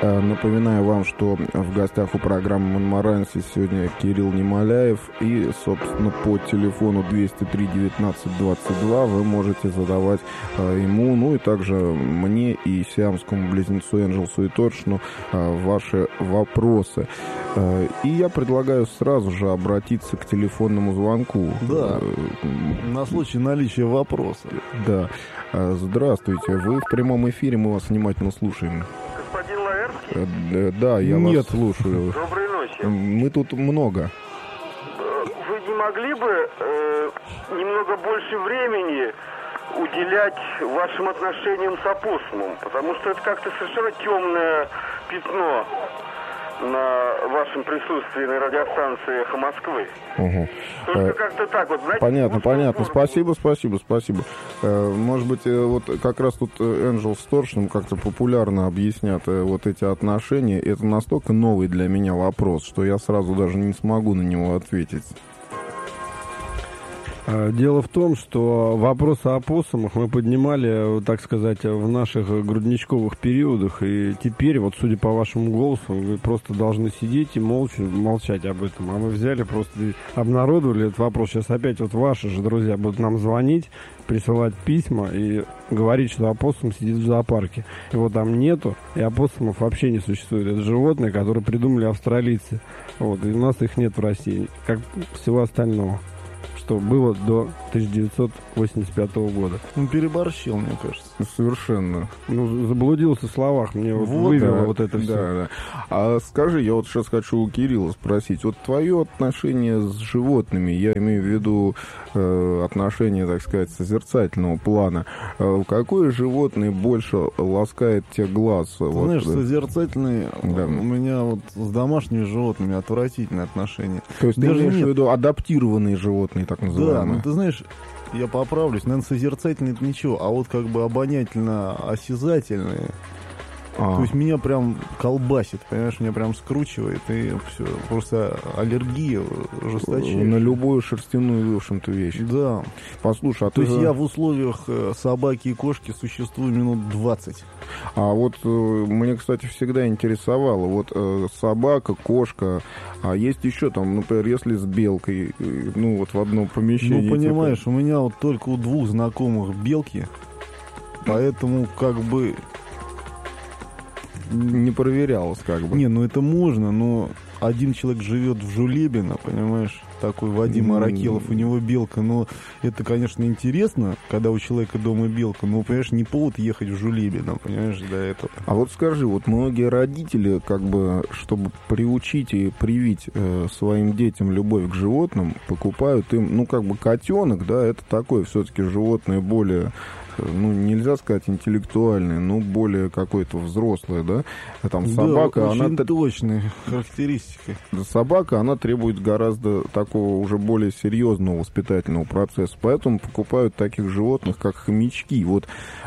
Напоминаю вам, что в гостях у программы «Монмаранси» сегодня Кирилл Немоляев. И, собственно, по телефону 203-19-22 вы можете задавать ему, ну и также мне и сиамскому близнецу Энджелсу и Торшину ваши вопросы. И я предлагаю сразу же обратиться к телефонному звонку. Да, на случай наличия вопроса. Да. Здравствуйте, вы в прямом эфире, мы вас внимательно слушаем. Господин Лаэрский? Да, я вас слушаю. Доброй ночи. Мы тут много. Вы не могли бы немного больше времени уделять вашим отношениям с опоссумом? Потому что это как-то совершенно темное пятно на вашем присутствии на радиостанции «Эхо Москвы». Угу. Только как-то так вот, знаете... Понятно. Спасибо. Может быть, вот как раз тут Энджел с Торшином как-то популярно объяснят вот эти отношения. Это настолько новый для меня вопрос, что я сразу даже не смогу на него ответить. Дело в том, что вопрос о опоссумах мы поднимали, так сказать, в наших грудничковых периодах. И теперь, вот судя по вашему голосу, вы просто должны сидеть и молчать об этом. А мы взяли, просто обнародовали этот вопрос. Сейчас опять вот ваши же друзья будут нам звонить, присылать письма и говорить, что опоссум сидит в зоопарке. Его там нету, и опоссумов вообще не существует. Это животные, которые придумали австралийцы. Вот, и у нас их нет в России, как всего остального, что было до 1985 года. Он переборщил, мне кажется. Совершенно. Ну, заблудился в словах, мне вот вывело вот это все. Да. А скажи, я вот сейчас хочу у Кирилла спросить, вот твое отношение с животными, я имею в виду отношение, так сказать, созерцательного плана, какое животное больше ласкает тебе глаз? Знаешь, созерцательный, да. У меня вот с домашними животными отвратительные отношения. То есть даже ты имеешь в виду адаптированные животные, так называемые? Да, ну ты знаешь, я поправлюсь, наверное, созерцательный это ничего, а вот как бы обонятельно-осязательные. То есть меня прям колбасит, понимаешь, меня прям скручивает, и все, просто аллергия жесточайшая. На любую шерстяную, в общем-то, вещь. Да. Послушай, То есть я в условиях собаки и кошки существую минут 20. А вот мне, кстати, всегда интересовало, вот собака, кошка, а есть еще там, например, если с белкой, ну вот в одном помещении. Ну, понимаешь, типа... у меня вот только у 2 знакомых белки, поэтому как бы... Не проверялось, как бы. Не, ну это можно, но один человек живет в Жулебино, понимаешь, такой Вадим Аракелов, у него белка, но это, конечно, интересно, когда у человека дома белка, но, понимаешь, не повод ехать в Жулебино, понимаешь, до этого. А вот скажи, вот многие родители, как бы, чтобы приучить и привить своим детям любовь к животным, покупают им, ну, как бы, котенок, да, это такое все-таки животное более... ну, нельзя сказать интеллектуальное, но более какое-то взрослое, да? Там собака, да, очень она... точные характеристики. Собака, она требует гораздо такого уже более серьезного воспитательного процесса, поэтому покупают таких животных, как хомячки. Вот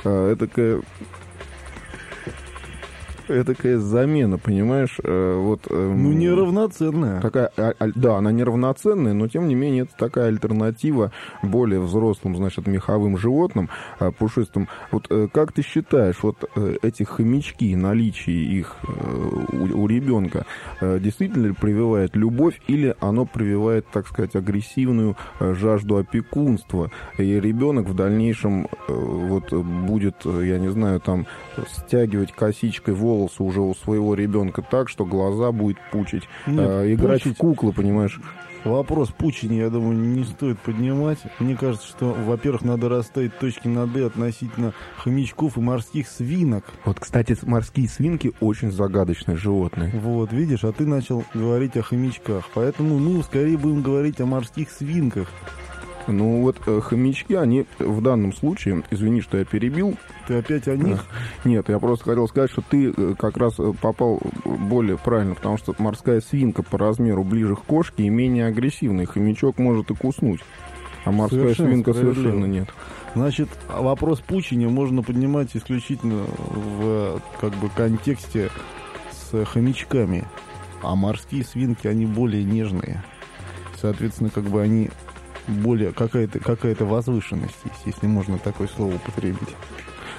этакая замена, понимаешь? Вот, ну, неравноценная. Да, она неравноценная, но, тем не менее, это такая альтернатива более взрослым, значит, меховым животным, пушистым. Вот как ты считаешь, вот эти хомячки, наличие их у ребенка, действительно ли прививает любовь, или оно прививает, так сказать, агрессивную жажду опекунства, и ребенок в дальнейшем вот будет, я не знаю, там, стягивать косичкой волосы уже у своего ребенка так, что глаза будет пучить, играть в куклы, понимаешь? Вопрос пучения, я думаю, не стоит поднимать. Мне кажется, что, во-первых, надо расставить точки над «и» относительно хомячков и морских свинок. Вот, кстати, морские свинки очень загадочные животные. Вот, видишь, а ты начал говорить о хомячках. Поэтому, ну, скорее будем говорить о морских свинках. Ну вот хомячки, они в данном случае, извини, что я перебил. Ты опять о них? Нет, я просто хотел сказать, что ты как раз попал более правильно, потому что морская свинка по размеру ближе к кошке и менее агрессивный. Хомячок может и куснуть, а морская свинка совершенно нет. Значит, вопрос пучения можно поднимать исключительно в как бы контексте с хомячками. А морские свинки, они более нежные. Соответственно, как бы они... более какая-то возвышенность есть, если можно такое слово употребить.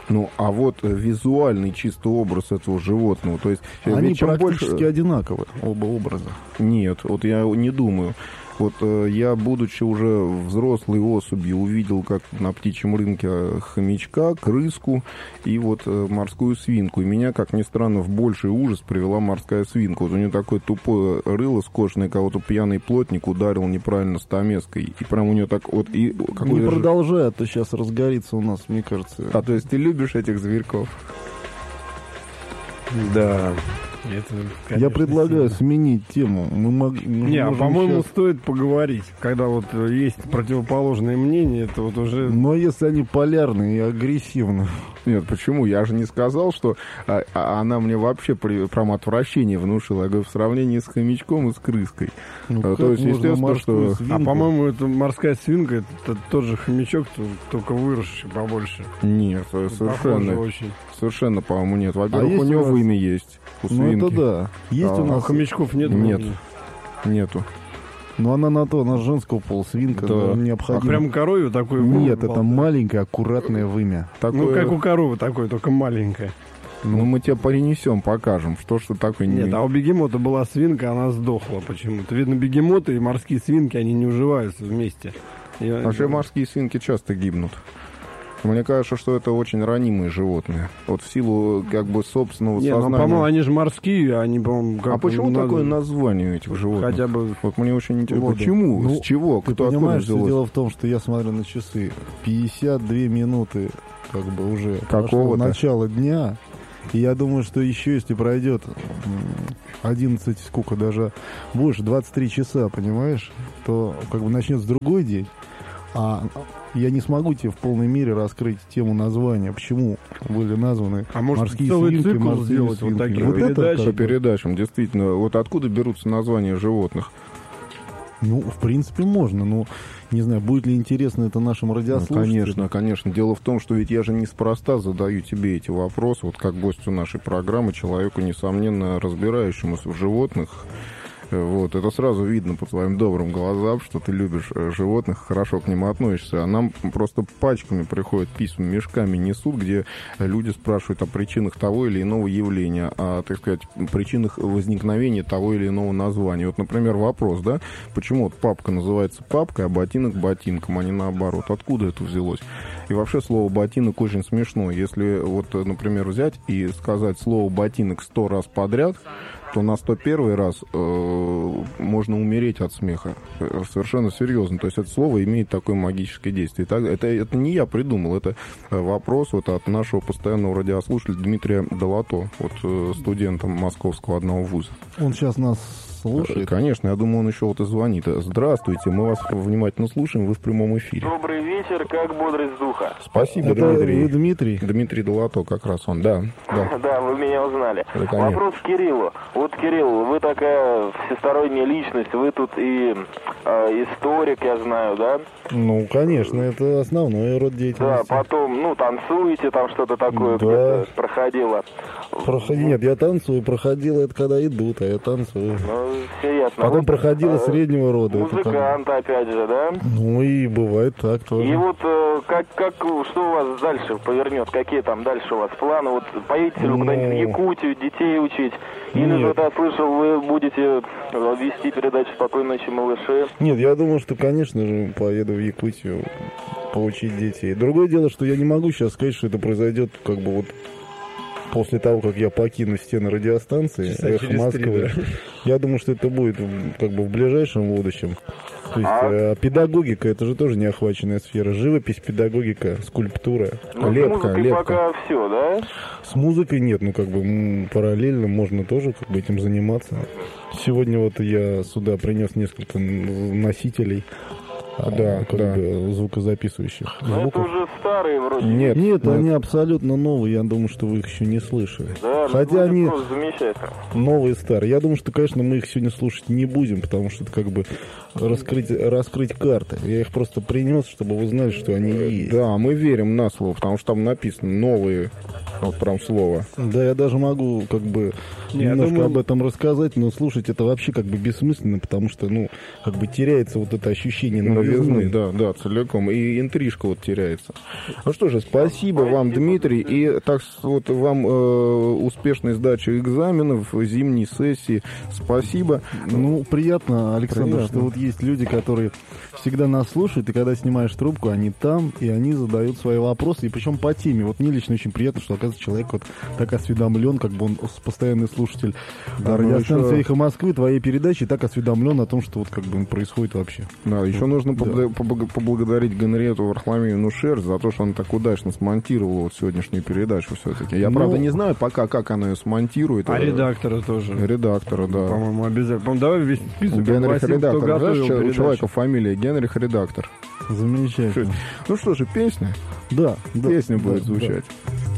Ну, а вот визуальный чисто образ этого животного, то есть... Они чем практически больше... одинаковы, оба образа. Нет, вот я не думаю. Вот я, будучи уже взрослой особью, увидел, как на птичьем рынке хомячка, крыску и вот морскую свинку. И меня, как ни странно, в больший ужас привела морская свинка. Вот у нее такое тупое рыло скошенное, кого-то пьяный плотник ударил неправильно стамеской. И прям у нее так вот... И не продолжай, а то сейчас разгорится у нас, мне кажется. А то есть ты любишь этих зверьков? Да. Это, конечно, я предлагаю сильно сменить тему. По-моему, стоит поговорить. Когда вот есть противоположные мнения, это вот уже... Но если они полярные и агрессивны. Нет, почему? Я же не сказал, что она мне вообще прям отвращение внушила. Я говорю, в сравнении с хомячком и с крыской. То есть, естественно, что... А, по-моему, это морская свинка, это тот же хомячок, только выросший побольше. Нет, совершенно. Совершенно, по-моему, нет. Во-первых, у него вымя есть. Ну, это да. Есть у нас хомячков нет? Нет. Нету. Но она на то, она женского пола, свинка, да. Необходимо. А прям коровью такой вымя? Нет, это маленькое, аккуратное вымя. Такое... Ну, как у коровы такое, только маленькое. Ну, мы тебе перенесем, покажем, что такое. Нет, а у бегемота была свинка, она сдохла почему-то. Видно, бегемоты и морские свинки, они не уживаются вместе. Вообще морские свинки часто гибнут. Мне кажется, что это очень ранимые животные. Вот в силу, как бы, собственного сознания. Ну, по-моему, они же морские, они, по-моему, как... А почему такое название у этих животных? Хотя бы... Вот мне очень интересно. Почему? Ну, с чего? Ты понимаешь, что дело в том, что я смотрю на часы. 52 минуты, как бы, уже прошло начало дня. И я думаю, что еще, если пройдет 11, сколько даже больше, 23 часа, понимаешь, то, как бы, начнется другой день. А я не смогу тебе в полной мере раскрыть тему названия, почему были названы морские свинки, морские свинки. Вот такие вот передачи, по передачам, действительно. Вот откуда берутся названия животных? Ну, в принципе, можно, но не знаю, будет ли интересно это нашим радиослушателям. Ну, конечно. Дело в том, что ведь я же неспроста задаю тебе эти вопросы, вот как гостю нашей программы, человеку, несомненно, разбирающемуся в животных. Вот, это сразу видно по твоим добрым глазам, что ты любишь животных, хорошо к ним относишься. А нам просто пачками приходят письма, мешками несут, где люди спрашивают о причинах того или иного явления, о, так сказать, причинах возникновения того или иного названия. Вот, например, вопрос, да, почему вот папка называется папкой, а ботинок ботинком, а не наоборот. Откуда это взялось? И вообще слово ботинок очень смешно. Если вот, например, взять и сказать слово ботинок 100 раз подряд, то на 101 раз можно умереть от смеха. Совершенно серьезно. То есть это слово имеет такое магическое действие. Это не я придумал, это вопрос вот от нашего постоянного радиослушателя Дмитрия Долото, вот студента московского одного вуза. Он сейчас нас слушает? Конечно, я думаю, он еще вот и звонит. Здравствуйте, мы вас внимательно слушаем, вы в прямом эфире. Добрый вечер, как бодрость духа. Спасибо, это Дмитрий. Вы Дмитрий? Дмитрий Долото, как раз он, да. Да, вы меня узнали. Да, вопрос к Кириллу. Вот, Кирилл, вы такая всесторонняя личность, вы тут и историк, я знаю, да? Ну, конечно, это основной род деятельности. Да, потом, танцуете, там что-то такое проходило. Нет, я танцую, проходило это когда идут, а я танцую. Ну, все ясно. Потом проходило среднего рода. Музыкант, опять же, да? Ну, и бывает так тоже. И вот что у вас дальше повернет? Какие там дальше у вас планы? Вот поедете ли вы куда-нибудь в Якутию, детей учить? Или же, я слышал, вы будете вести передачу «Спокойной ночи, малыши»? Нет, я думаю, что, конечно же, поеду в Якутию поучить детей. Другое дело, что я не могу сейчас сказать, что это произойдет как бы вот после того, как я покину стены радиостанции «Эхо Москвы». Да? Я думаю, что это будет как бы в ближайшем будущем. То есть педагогика — это же тоже неохваченная сфера. Живопись, педагогика, скульптура, лепка. Пока все, да? С музыкой нет, как бы параллельно можно тоже как бы этим заниматься. Сегодня вот я сюда принес несколько носителей. Бы звукозаписывающих звуков. Это уже старые вроде. Нет, они абсолютно новые. Я думаю, что вы их еще не слышали. Да, хотя они замечательно. Новые, старые. Я думаю, что, конечно, мы их сегодня слушать не будем, потому что это как бы раскрыть карты. Я их просто принес, чтобы вы знали, что они есть. Да, мы верим на слово, потому что там написано новые Вот прям слово. Да, я даже могу как бы немножко об этом рассказать, но слушать это вообще как бы бессмысленно, потому что, ну, как бы теряется вот это ощущение новизны. Да, целиком. И интрижка вот теряется. Ну что же, спасибо вам, Дмитрий, и так вот вам успешной сдачи экзаменов, зимней сессии. Спасибо. Ну, приятно, Александр, что вот есть люди, которые всегда нас слушают, и когда снимаешь трубку, они там, и они задают свои вопросы, и причем по теме. Вот мне лично очень приятно, что, оказывается, человек вот так осведомлен, как бы он постоянный слушатель радиостанции «Эхо Москвы», твоей передачи, так осведомлен о том, что вот как бы происходит вообще. Да, еще нужно поблагодарить Генриетту Варфоломеевну Шерсть за то, что она так удачно смонтировала вот сегодняшнюю передачу все-таки. Я, правда, не знаю пока, как она ее смонтирует. А редактора тоже. Редактора, да. По-моему, обязательно. По-моему, давай весь список. Генрих Редактор. Знаешь, у человека фамилия Генрих Редактор. Замечательно. Ну что же, песня? Да. Песня будет звучать.